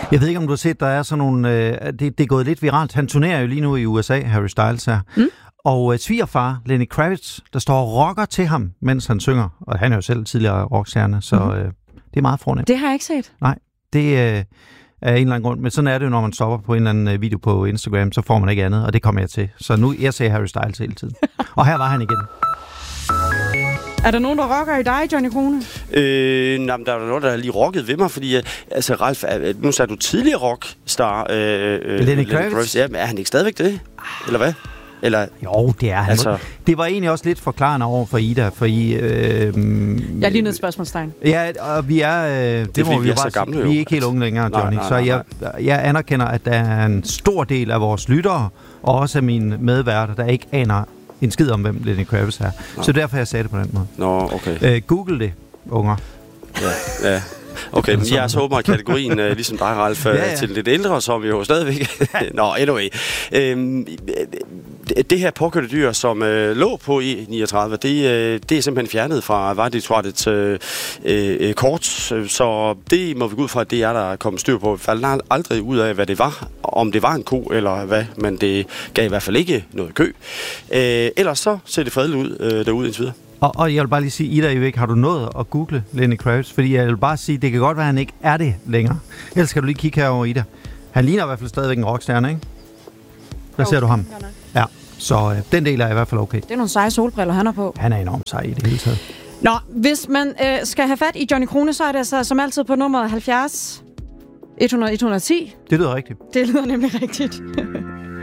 Jeg ved ikke, om du har set, der er sådan nogle... det er gået lidt viralt. Han turnerer jo lige nu i USA, Harry Styles her. Og svigerfar, Lenny Kravitz, der står og rocker til ham, mens han synger. Og han er jo selv tidligere rockstjerne, så det er meget fornemt. Det har jeg ikke set. Nej, det er en eller anden grund. Men sådan er det jo, når man stopper på en eller anden video på Instagram, så får man ikke andet, og det kommer jeg til. Så nu, jeg ser Harry Styles hele tiden. Og her var han igen. Er der nogen, der rocker i dig, Johnny Krone? Nej, men der er noget, der lige rocket ved mig, fordi altså, Ralf, nu sagde du tidligere rockstar. Lenny Kravitz. Ja, men er han ikke stadigvæk det? Eller hvad? Eller, jo, det er han. Altså, det var egentlig også lidt forklarende over for Ida, for I... jeg er lige nødt spørgsmålstegn. Ja, og vi er... det må vi jo bare sige. Vi er ikke helt unge længere, Johnny. Nej. Så jeg anerkender, at der er en stor del af vores lyttere, og også af mine medværter, der ikke aner en skid om, hvem Lenny Kravitz er. Nå. Så derfor jeg sagde det på den måde. Nå, okay. Google det, unger. Ja. Okay, men jeg så åbenbart kategorien, ligesom dig, Ralf, til lidt ældre, som vi jo stadigvæk... Nå, anyway. Det her påkørte dyr, som lå på E39, det er simpelthen fjernet fra Vejdirektoratets kort, så det må vi gå ud fra, at det er der kommet styr på. Vi faldt aldrig ud af, hvad det var, om det var en ko eller hvad, men det gav i hvert fald ikke noget kø. Ellers så ser det fredeligt ud derude indtil videre. Og jeg vil bare lige sige, Ida Øvik, har du nået at google Lenny Kravitz? Fordi jeg vil bare sige, det kan godt være, at han ikke er det længere. Ellers kan du lige kigge herover, Ida. Han ligner i hvert fald stadigvæk en rockstjerne, ikke? Der ser du ham. Ja, så den del er i hvert fald okay. Det er nogle seje solbriller, han har på. Han er enormt sej i det hele taget. Nå, hvis man skal have fat i Johnny Krone, så er det altså som altid på nummer 70 100 110. Det lyder rigtigt. Det lyder nemlig rigtigt.